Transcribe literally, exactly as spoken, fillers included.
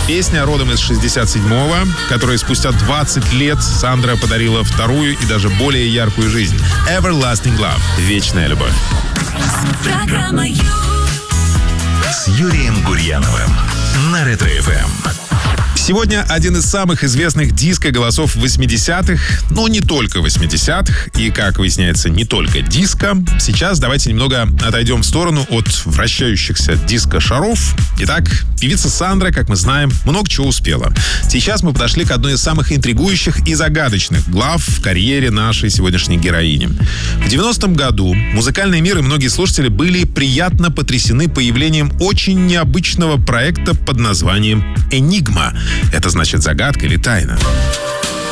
Песня родом из шестьдесят седьмого, которой спустя двадцать лет Сандра подарила вторую и даже более яркую жизнь. Everlasting Love. Вечная любовь. Программа с Юрием Гурьяновым на Ретро-эф эм. Сегодня один из самых известных диско-голосов восьмидесятых, но не только восьмидесятых, и, как выясняется, не только диско. Сейчас давайте немного отойдем в сторону от вращающихся диско-шаров. Итак, певица Сандра, как мы знаем, много чего успела. Сейчас мы подошли к одной из самых интригующих и загадочных глав в карьере нашей сегодняшней героини. В девяностом году музыкальный мир и многие слушатели были приятно потрясены появлением очень необычного проекта под названием «Энигма». Это значит загадка или тайна.